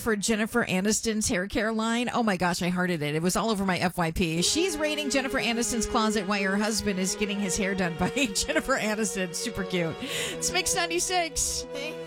for Jennifer Aniston's hair care line. Oh my gosh, I hearted it. It was all over my FYP. She's raiding Jennifer Aniston's closet while her husband is getting his hair done by Jennifer Aniston. Super cute. It's Mix 96.